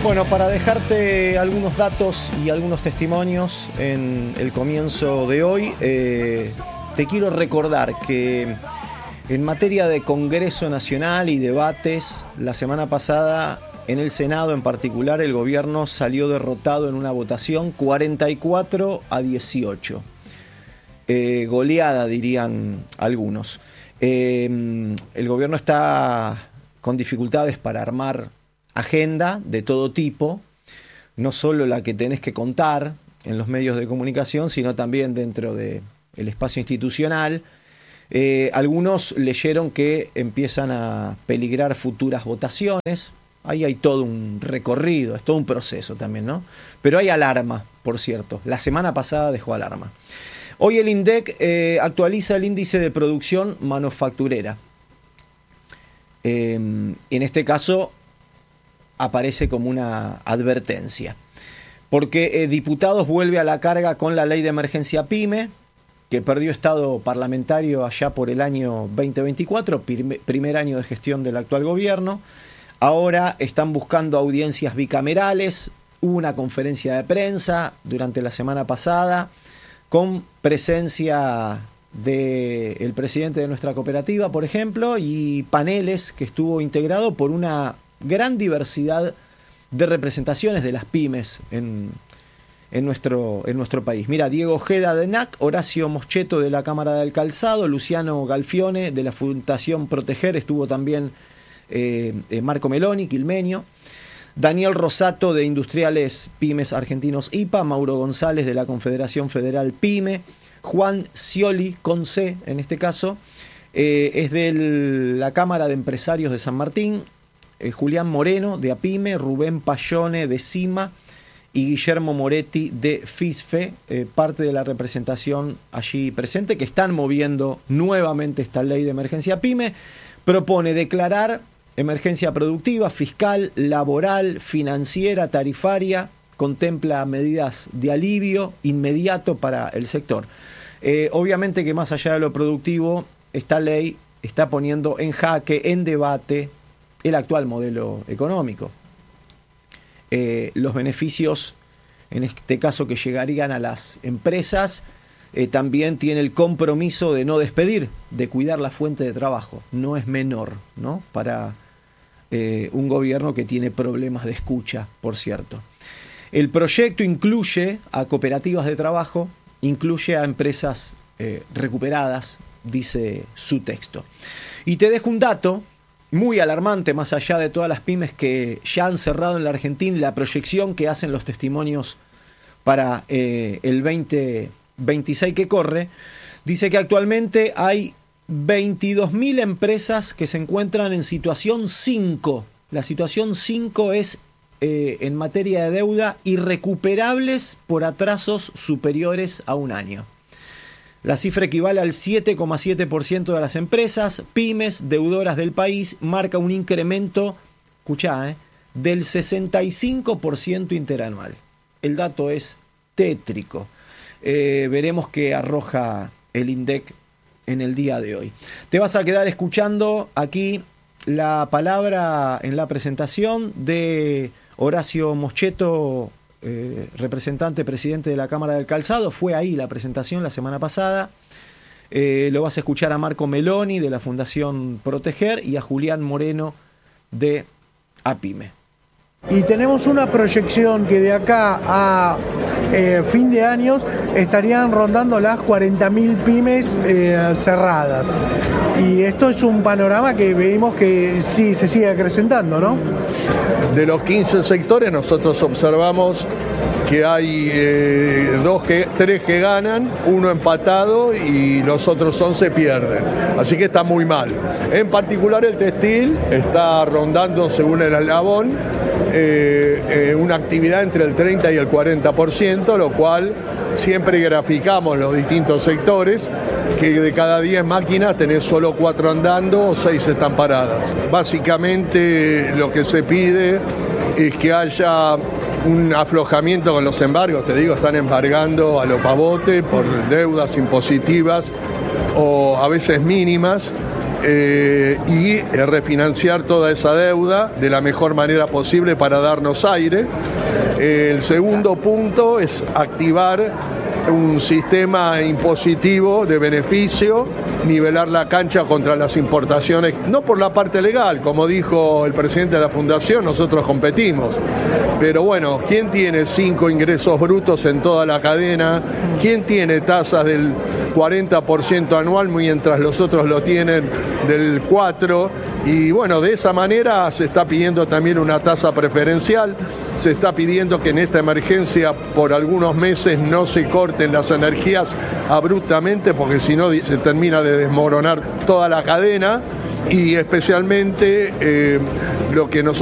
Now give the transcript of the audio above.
Bueno, para dejarte algunos datos y algunos testimonios en el comienzo de hoy, te quiero recordar que en materia de Congreso Nacional y debates, la semana pasada en el Senado en particular el gobierno salió derrotado en una votación 44-18. Goleada, dirían algunos. El gobierno está con dificultades para armar agenda de todo tipo, no solo la que tenés que contar en los medios de comunicación, sino también dentro del espacio institucional. Algunos leyeron que empiezan a peligrar futuras votaciones. Ahí hay todo un recorrido, es todo un proceso también, ¿no? Pero hay alarma, por cierto. La semana pasada dejó alarma. Hoy el INDEC actualiza el índice de producción manufacturera. En este caso aparece como una advertencia, porque diputados vuelve a la carga con la ley de emergencia PYME, que perdió estado parlamentario allá por el año 2024, primer año de gestión del actual gobierno. Ahora están buscando audiencias bicamerales. Hubo una conferencia de prensa durante la semana pasada con presencia del presidente de nuestra cooperativa, por ejemplo, y paneles que estuvo integrado por una gran diversidad de representaciones de las pymes en nuestro país. Mira, Diego Ojeda de NAC, Horacio Moscheto de la Cámara del Calzado, Luciano Galfione de la Fundación Proteger, estuvo también Marco Meloni, quilmenio, Daniel Rosato de Industriales Pymes Argentinos IPA, Mauro González de la Confederación Federal PYME, Juan Scioli, con C en este caso, es de la Cámara de Empresarios de San Martín, Julián Moreno de APYME, Rubén Payone de CIMA y Guillermo Moretti de FISFE, parte de la representación allí presente, que están moviendo nuevamente esta ley de emergencia PYME. Propone declarar emergencia productiva, fiscal, laboral, financiera, tarifaria, contempla medidas de alivio inmediato para el sector. Obviamente que más allá de lo productivo, esta ley está poniendo en jaque, en debate, el actual modelo económico. Los beneficios, en este caso que llegarían a las empresas, también tiene el compromiso de no despedir, de cuidar la fuente de trabajo. No es menor, ¿no? Para un gobierno que tiene problemas de escucha, por cierto. El proyecto incluye a cooperativas de trabajo, incluye a empresas recuperadas, dice su texto. Y te dejo un dato muy alarmante, más allá de todas las pymes que ya han cerrado en la Argentina, la proyección que hacen los testimonios para el 2026 que corre, dice que actualmente hay 22.000 empresas que se encuentran en situación 5. La situación 5 es en materia de deuda irrecuperables por atrasos superiores a un año. La cifra equivale al 7,7% de las empresas pymes deudoras del país, marca un incremento, escuchá, del 65% interanual. El dato es tétrico. Veremos qué arroja el INDEC en el día de hoy. Te vas a quedar escuchando aquí la palabra en la presentación de Horacio Moscheto, representante, presidente de la Cámara del Calzado. Fue ahí la presentación la semana pasada. Lo vas a escuchar a Marco Meloni de la Fundación Proteger y a Julián Moreno de APYME. Y tenemos una proyección que de acá a fin de años estarían rondando las 40.000 pymes cerradas. Y esto es un panorama que vemos que sí se sigue acrecentando, ¿no? De los 15 sectores nosotros observamos que hay 3 que ganan, 1 empatado y los otros 11 pierden. Así que está muy mal. En particular el textil está rondando, según el eslabón, una actividad entre el 30 y el 40%, lo cual siempre graficamos los distintos sectores, que de cada 10 máquinas tenés solo 4 andando o 6 están paradas. Básicamente lo que se pide es que haya un aflojamiento con los embargos. Te digo, están embargando a lo pavote por deudas impositivas o a veces mínimas, y refinanciar toda esa deuda de la mejor manera posible para darnos aire. El segundo punto es activar un sistema impositivo de beneficio, nivelar la cancha contra las importaciones, no por la parte legal, como dijo el presidente de la Fundación, nosotros competimos, pero bueno, ¿quién tiene 5 ingresos brutos en toda la cadena? ¿Quién tiene tasas del 40% anual mientras los otros lo tienen del 4%? Y bueno, de esa manera se está pidiendo también una tasa preferencial. Se está pidiendo que en esta emergencia por algunos meses no se corten las energías abruptamente, porque si no se termina de desmoronar toda la cadena, y especialmente lo que nosotros